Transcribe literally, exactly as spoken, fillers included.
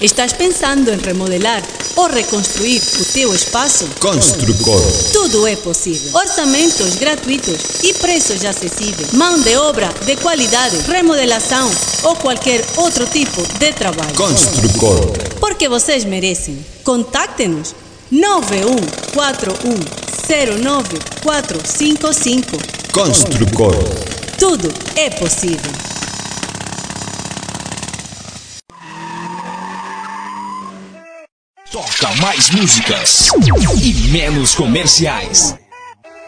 Estás pensando em remodelar ou reconstruir o teu espaço? Construcor. Tudo é possível. Orçamentos gratuitos e preços acessíveis. Mão de obra de qualidade, remodelação ou qualquer outro tipo de trabalho. Construcor. Porque vocês merecem. Contacte-nos nove um quatro um zero nove quatro cinco cinco. Construcor. Tudo é possível. Toca mais músicas e menos comerciais.